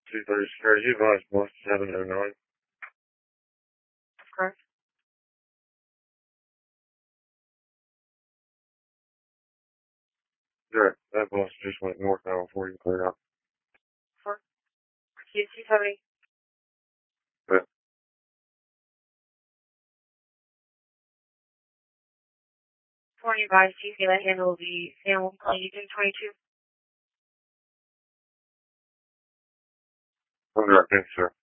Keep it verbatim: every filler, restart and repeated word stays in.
two thirty security. You advised Bus seven oh nine. That's correct. Sure. That bus just went north now before you clear out. Four. Q two seventy. Yeah. Four, you advised G C that handle the San eighty-two twenty-two. Under our fence, sir.